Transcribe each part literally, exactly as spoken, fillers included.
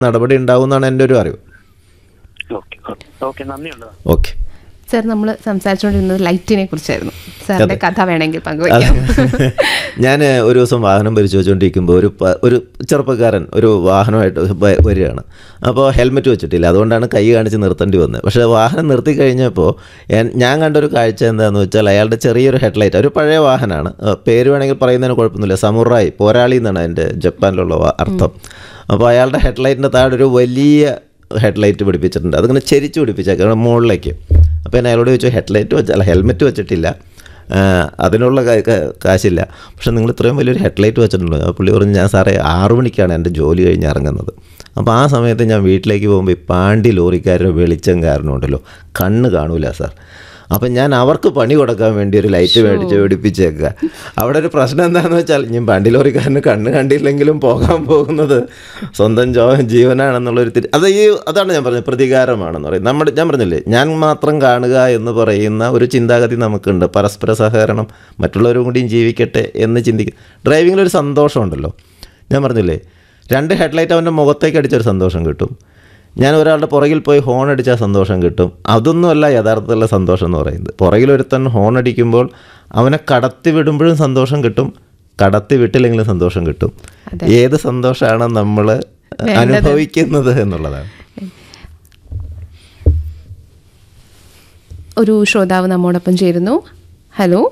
നടപടി ഉണ്ടാവും എന്നാണ് എൻ്റെ ഒരു അറിവ്. ഓക്കെ സാർ, നമ്മൾ സംസാരിച്ചുകൊണ്ടിരുന്നത് ലൈറ്റിനെ കുറിച്ചായിരുന്നു. സാറിൻ്റെ കഥ വേണമെങ്കിൽ പങ്കുവയ്ക്കാം. ഞാൻ ഒരു ദിവസം വാഹനം പരിശോധിച്ചുകൊണ്ടിരിക്കുമ്പോൾ ഒരു ഒരു ചെറുപ്പക്കാരൻ ഒരു വാഹനമായിട്ട് വരികയാണ്. അപ്പോൾ ഹെൽമെറ്റ് വെച്ചിട്ടില്ല, അതുകൊണ്ടാണ് കൈ കാണിച്ച് നിർത്തേണ്ടി വന്നത്. പക്ഷേ വാഹനം നിർത്തി കഴിഞ്ഞപ്പോൾ ഞാൻ കണ്ടൊരു കാഴ്ച എന്താണെന്ന് വെച്ചാൽ അയാളുടെ ചെറിയൊരു ഹെഡ്ലൈറ്റ്, ഒരു പഴയ വാഹനമാണ്, പേര് വേണമെങ്കിൽ പറയുന്നതിന് കുഴപ്പമൊന്നുമില്ല, സമുറായി, പോരാളി എന്നാണ് അതിൻ്റെ ജപ്പാനിലുള്ള അർത്ഥം. അപ്പോൾ അയാളുടെ ഹെഡ്ലൈറ്റിൻ്റെ താഴെ ഒരു വലിയ ഹെഡ്ലൈറ്റ് പിടിപ്പിച്ചിട്ടുണ്ട്, അതിങ്ങനെ ചെരിച്ച് പിടിപ്പിച്ചേക്കാം മുകളിലേക്ക്. അപ്പോൾ ഞാൻ അയാളോട് ചോദിച്ചു, ഹെഡ്ലൈറ്റ് വെച്ച അല്ല ഹെൽമെറ്റ് വെച്ചിട്ടില്ല, അതിനുള്ള കാശില്ല, പക്ഷേ നിങ്ങൾ ഇത്രയും വലിയൊരു ഹെഡ്ലൈറ്റ് വെച്ചിട്ടുണ്ടോ? അപ്പോൾ പുള്ളി പറഞ്ഞു, ഞാൻ സാറേ ആറു മണിക്കാണ് എൻ്റെ ജോലി കഴിഞ്ഞ് ഇറങ്ങുന്നത്. അപ്പോൾ ആ സമയത്ത് ഞാൻ വീട്ടിലേക്ക് പോകുമ്പോൾ ഈ പാണ്ടി ലോറിക്കാരനും വെളിച്ചം കാരനുണ്ടല്ലോ, കണ്ണ് കാണൂല സാർ. അപ്പം ഞാൻ അവർക്ക് പണി കൊടുക്കാൻ വേണ്ടി ഒരു ലൈറ്റ് മേടിച്ച് പിടിപ്പിച്ചേക്കുക. അവിടെ ഒരു പ്രശ്നം എന്താണെന്ന് വെച്ചാൽ, ഞാൻ പാണ്ടി ലോറിക്കാരന് കണ്ണ് കണ്ടില്ലെങ്കിലും പോകാൻ പോകുന്നത് സ്വന്തം ജോ ജീവനാണെന്നുള്ളൊരു തിരി അത് ഈ അതാണ് ഞാൻ പറഞ്ഞത്, പ്രതികാരമാണെന്ന് പറയും. നമ്മുടെ ഞാൻ പറഞ്ഞില്ലേ, ഞാൻ മാത്രം കാണുക എന്ന് പറയുന്ന ഒരു ചിന്താഗതി നമുക്കുണ്ട്. പരസ്പര സഹകരണം, മറ്റുള്ളവരും കൂടിയും ജീവിക്കട്ടെ എന്ന് ചിന്തിക്കും. ഡ്രൈവിങ്ങിലൊരു സന്തോഷമുണ്ടല്ലോ, ഞാൻ പറഞ്ഞില്ലേ, രണ്ട് ഹെഡ്ലൈറ്റ് അവൻ്റെ മുഖത്തേക്ക് അടിച്ചൊരു സന്തോഷം കിട്ടും. ഞാൻ ഒരാളുടെ പുറകിൽ പോയി ഹോൺ അടിച്ചാൽ സന്തോഷം കിട്ടും. അതൊന്നുമല്ല യഥാർത്ഥത്തിലുള്ള സന്തോഷം എന്ന് പറയുന്നത്. പുറകിലൊരുത്തൻ ഹോൺ അടിക്കുമ്പോൾ അവനെ കടത്തി വിടുമ്പോഴും സന്തോഷം കിട്ടും, കടത്തി വിട്ടില്ലെങ്കിലും സന്തോഷം കിട്ടും. ഏത് സന്തോഷമാണ് നമ്മൾ അനുഭവിക്കുന്നത് എന്നുള്ളതാണ്. ഒരു ശ്രോതാവ് നമ്മോടൊപ്പം ചേരുന്നു. ഹലോ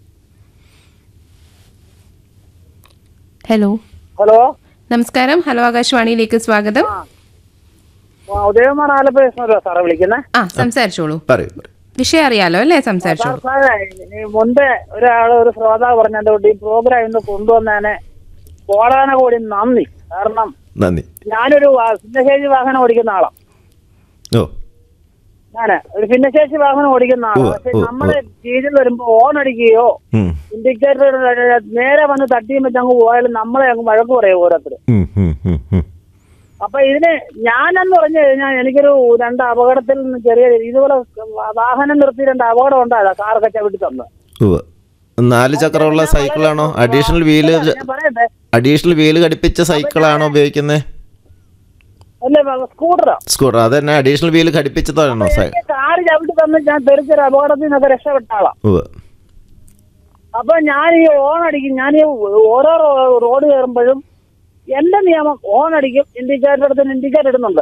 ഹലോ ഹലോ നമസ്കാരം. ഹലോ, ആകാശവാണിയിലേക്ക് സ്വാഗതം. ഉദയകുമാർ ആലപ്പുഴ സാറേ വിളിക്കുന്നത്. ആ, സംസാരിച്ചോളൂ. പറയൂ. വിഷയം അറിയാലോ അല്ലേ? സംസാരിച്ചോളൂ. മുൻപ് ഒരാൾ ഒരു ശ്രോതാവ് പറഞ്ഞതുകൊണ്ട് ഈ പ്രോഗ്രാം ഇന്ന് കൊണ്ടുവന്നതിന് കോടാനുകൂടി നന്ദി. കാരണം നന്ദി. ഞാനൊരു ഭിന്നശേഷി വാഹനം ഓടിക്കുന്ന ആളാണ്. ഓ ഞാന് ഒരു ഭിന്നശേഷി വാഹനം ഓടിക്കുന്ന ആളാണ്. പക്ഷെ നമ്മുടെ രീതിയിൽ വരുമ്പോ ഓൺ അടിക്കുകയോ ഇൻഡിക്കേറ്റർ നേരെ വന്ന് തട്ടിയും വെച്ച് അങ്ങ് പോയാലും നമ്മളെ അങ്ങ് വഴക്ക് പറയും ഓരോരുത്തർ. അപ്പൊ ഇതിന് ഞാനെന്ന് പറഞ്ഞു കഴിഞ്ഞാൽ എനിക്കൊരു രണ്ട് അപകടത്തിൽ നിന്ന് ചെറിയ ഇതുപോലെ വാഹനം നിർത്തി രണ്ട് അപകടം ഉണ്ടായതാ, കാറൊക്കെ ചവിട്ടി തന്നു. നാല് ചക്രമുള്ള സൈക്കിളാണോ? അഡീഷണൽ വീല് അഡീഷണൽ വീല് ഘടിപ്പിച്ച സൈക്കിളാണോ ഉപയോഗിക്കുന്നത്? അല്ലേ, സ്കൂട്ടറോ? സ്കൂട്ടർ. അത് തന്നെ അഡീഷണൽ വീല് ഘടിപ്പിച്ചതാണോ? കാറ് ചവിട്ടി തന്ന് ഞാൻ തെറിച്ചൊരു അപകടത്തിൽ നിന്നൊക്കെ രക്ഷപ്പെട്ട ആളാ. അപ്പൊ ഞാൻ ഈ ഓൺ അടിക്കും, ഞാൻ ഈ ഓരോ റോഡ് കയറുമ്പോഴും എന്റെ നിയമം ഓൺ അടിക്കും, ഇൻഡിക്കേറ്റർ എടുത്ത് ഇൻഡിക്കേറ്റർ ഇടുന്നുണ്ട്.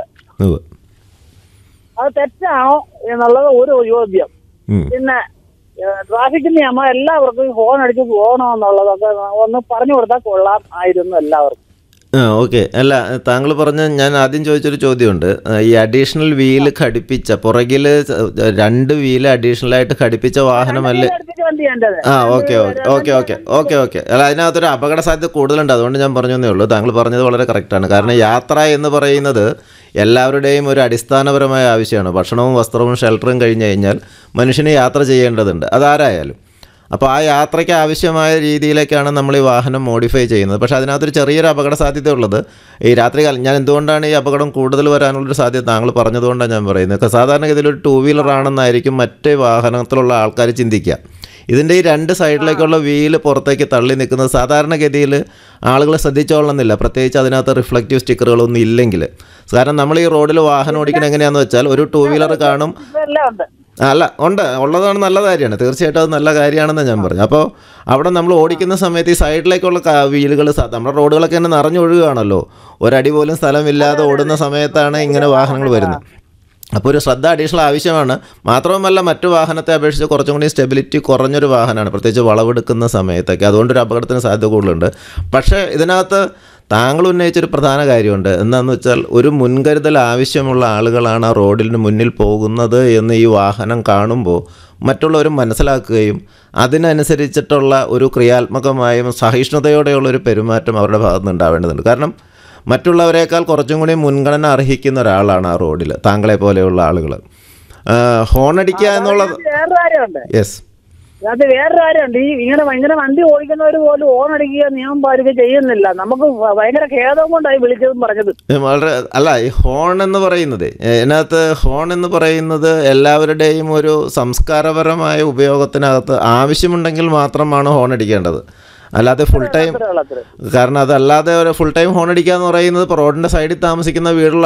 അത് തെറ്റാണോ എന്നുള്ളത് ഒരു ചോദ്യം. പിന്നെ ട്രാഫിക് നിയമം എല്ലാവർക്കും ഹോൺ അടിച്ച് പോകണോ എന്നുള്ളതൊക്കെ ഒന്ന് പറഞ്ഞു കൊടുത്താൽ കൊള്ളാം ആയിരുന്നു എല്ലാവർക്കും. ആ ഓക്കെ. അല്ല, താങ്കൾ പറഞ്ഞ ഞാൻ ആദ്യം ചോദിച്ചൊരു ചോദ്യമുണ്ട്. ഈ അഡീഷണൽ വീല് ഘടിപ്പിച്ച പുറകിൽ രണ്ട് വീല് അഡീഷണൽ ആയിട്ട് ഘടിപ്പിച്ച വാഹനമല്ലേ? ആ okay okay okay okay okay okay അല്ല, അതിനകത്തൊരു അപകട സാധ്യത കൂടുതലുണ്ട്, അതുകൊണ്ട് ഞാൻ പറഞ്ഞതേ ഉള്ളൂ. താങ്കൾ പറഞ്ഞത് വളരെ കറക്റ്റാണ്. കാരണം യാത്ര എന്ന് പറയുന്നത് എല്ലാവരുടെയും ഒരു അടിസ്ഥാനപരമായ ആവശ്യമാണ്. ഭക്ഷണവും വസ്ത്രവും ഷെൽട്ടറും കഴിഞ്ഞ് കഴിഞ്ഞാൽ മനുഷ്യന് യാത്ര ചെയ്യേണ്ടതുണ്ട്, അതാരായാലും. അപ്പോൾ ആ യാത്രയ്ക്ക് ആവശ്യമായ രീതിയിലേക്കാണ് നമ്മൾ ഈ വാഹനം മോഡിഫൈ ചെയ്യുന്നത്. പക്ഷേ അതിനകത്തൊരു ചെറിയൊരു അപകട സാധ്യത ഉള്ളത് ഈ രാത്രികാലം. ഞാൻ എന്തുകൊണ്ടാണ് ഈ അപകടം കൂടുതൽ വരാനുള്ളൊരു സാധ്യത താങ്കൾ പറഞ്ഞതുകൊണ്ടാണ് ഞാൻ പറയുന്നത്. സാധാരണഗതിയിൽ ഒരു ടൂ വീലർ ആണെന്നായിരിക്കും മറ്റേ വാഹനത്തിലുള്ള ആൾക്കാർ ചിന്തിക്കുക. ഇതിൻ്റെ ഈ രണ്ട് സൈഡിലേക്കുള്ള വീല് പുറത്തേക്ക് തള്ളി നിൽക്കുന്നത് സാധാരണഗതിയിൽ ആളുകൾ ശ്രദ്ധിച്ചോളണമെന്നില്ല, പ്രത്യേകിച്ച് അതിനകത്ത് റിഫ്ലക്റ്റീവ് സ്റ്റിക്കറുകളൊന്നും ഇല്ലെങ്കിൽ. കാരണം നമ്മൾ ഈ റോഡിൽ വാഹനം ഓടിക്കണം എങ്ങനെയാണെന്ന് വെച്ചാൽ ഒരു ടൂ വീലർ കാണും. അല്ല, ഉണ്ട്, ഉള്ളതാണ്, നല്ല കാര്യമാണ്, തീർച്ചയായിട്ടും അത് നല്ല കാര്യമാണെന്ന് ഞാൻ പറഞ്ഞു. അപ്പോൾ അവിടെ നമ്മൾ ഓടിക്കുന്ന സമയത്ത് ഈ സൈഡിലേക്കുള്ള വീലുകൾ നമ്മുടെ റോഡുകളൊക്കെ തന്നെ നിറഞ്ഞൊഴുകുകയാണല്ലോ, ഒരടി പോലും സ്ഥലമില്ലാതെ ഓടുന്ന സമയത്താണ് ഇങ്ങനെ വാഹനങ്ങൾ വരുന്നത്. അപ്പോൾ ഒരു ശ്രദ്ധ അഡീഷണൽ ആവശ്യമാണ്. മാത്രവുമല്ല മറ്റു വാഹനത്തെ അപേക്ഷിച്ച് കുറച്ചും കൂടി സ്റ്റെബിലിറ്റി കുറഞ്ഞൊരു വാഹനമാണ്, പ്രത്യേകിച്ച് വളവെടുക്കുന്ന സമയത്തൊക്കെ. അതുകൊണ്ടൊരു അപകടത്തിന് സാധ്യത കൂടുതലുണ്ട്. പക്ഷേ ഇതിനകത്ത് താങ്കൾ ഉന്നയിച്ചൊരു പ്രധാന കാര്യമുണ്ട്. എന്താണെന്ന് വെച്ചാൽ ഒരു മുൻകരുതൽ ആവശ്യമുള്ള ആളുകളാണ് ആ റോഡിന് മുന്നിൽ പോകുന്നത് എന്ന് ഈ വാഹനം കാണുമ്പോൾ മറ്റുള്ളവരും മനസ്സിലാക്കുകയും അതിനനുസരിച്ചിട്ടുള്ള ഒരു ക്രിയാത്മകമായും സഹിഷ്ണുതയോടെയുള്ളൊരു പെരുമാറ്റം അവരുടെ ഭാഗത്തുനിന്ന് ഉണ്ടാവേണ്ടതുണ്ട്. കാരണം മറ്റുള്ളവരെക്കാൾ കുറച്ചും കൂടി മുൻഗണന അർഹിക്കുന്ന ഒരാളാണ് ആ റോഡിൽ താങ്കളെ പോലെയുള്ള ആളുകൾ. ഹോൺ അടിക്കുക എന്നുള്ളത് യെസ് അത് വേറൊരു കാര്യമുണ്ട്. ഈ ഇങ്ങനെ ഭയങ്കര വണ്ടി ഓടിക്കുന്നവർ പോലും ഓൺ അടിക്കുക നിയമം പാലിക്കുക ചെയ്യുന്നില്ല. നമുക്ക് ഭയങ്കര ഖേദം കൊണ്ടായി വിളിച്ചതും പറഞ്ഞത്. വളരെ അല്ല, ഈ ഹോൺ എന്ന് പറയുന്നത് ഇതിനകത്ത് ഹോൺ എന്ന് പറയുന്നത് എല്ലാവരുടെയും ഒരു സംസ്കാരപരമായ ഉപയോഗത്തിനകത്ത് ആവശ്യമുണ്ടെങ്കിൽ മാത്രമാണ് ഹോൺ അടിക്കേണ്ടത്. അല്ലാതെ ഫുൾ ടൈം, കാരണം അതല്ലാതെ ഒരു ഫുൾ ടൈം ഹോൺ അടിക്കുക എന്ന് പറയുന്നത് ഇപ്പോൾ റോഡിൻ്റെ സൈഡിൽ താമസിക്കുന്ന വീടുള്ള